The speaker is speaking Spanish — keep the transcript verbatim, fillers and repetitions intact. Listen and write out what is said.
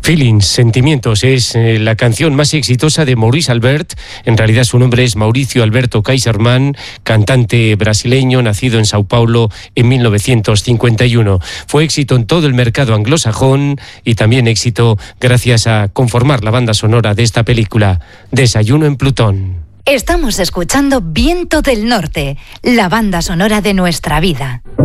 Feelings, Sentimientos, es eh, la canción más exitosa de Maurice Albert. En realidad su nombre es Mauricio Alberto Kaiserman, cantante brasileño, nacido en Sao Paulo en mil novecientos cincuenta y uno. Fue éxito en todo el mercado anglosajón y también éxito gracias a conformar la banda sonora de esta película, Desayuno en Plutón. Estamos escuchando Viento del Norte, la banda sonora de nuestra vida.